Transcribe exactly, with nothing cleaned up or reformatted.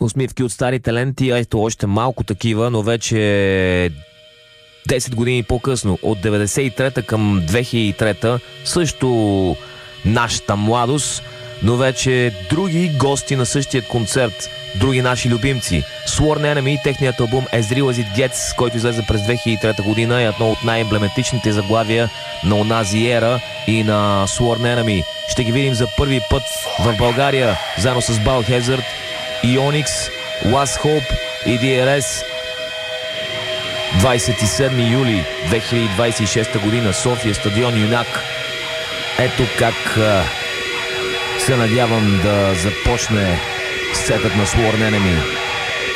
Усмивки от стари таленти, ето още малко такива, но вече десет години по-късно, от деветдесет и трета към две хиляди и трета, също нашата младост, но вече други гости на същия концерт, други наши любимци. Sworn Enemy, техният албум As Real As It Gets, който излезе през две хиляди и трета година, е едно от най-емблематичните заглавия на онази ера и на Sworn Enemy. Ще ги видим за първи път в България, заедно с Biohazard, Ionix, Last Hope и ди ар ес. двадесет и седми юли две хиляди двадесет и шеста година, София, стадион Юнак. Ето как а, се надявам да започне сетът на Sworn Enemy.